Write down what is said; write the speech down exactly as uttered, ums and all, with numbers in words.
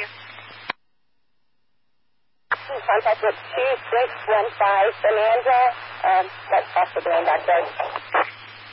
Contact with two six one five Bonanza. Um, that's possibly on back road.